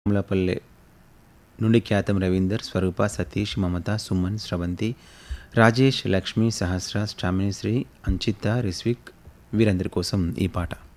కమలాపల్లె నుండి ఖ్యాతం రవీందర్, స్వరూప, సతీష్, మమత, సుమన్, స్రవంతి, రాజేష్, లక్ష్మి, సహస్ర, స్టామినిశ్రీ, అంచిత, రిస్విక్ వీరందరి కోసం ఈ పాట.